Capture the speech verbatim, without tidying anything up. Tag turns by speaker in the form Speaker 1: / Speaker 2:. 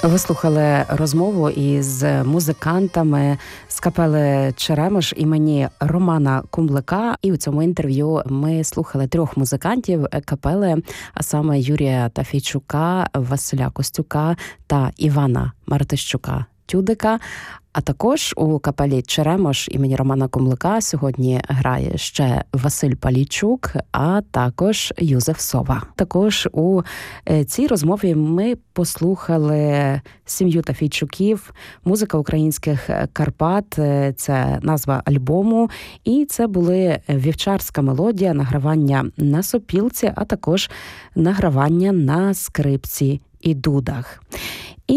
Speaker 1: Ви слухали розмову із музикантами з капели «Черемош» імені Романа Кумлика. І у цьому інтерв'ю ми слухали трьох музикантів капели, а саме Юрія Тафійчука, Василя Костюка та Івана Мартищука-Тюдика. А також у капелі «Черемош» імені Романа Кумлика сьогодні грає ще Василь Палійчук, а також Юзеф Сова. Також у цій розмові ми послухали сім'ю Тафійчуків, музика українських Карпат, це назва альбому, і це були вівчарська мелодія, награвання на сопілці, а також награвання на скрипці і дудах.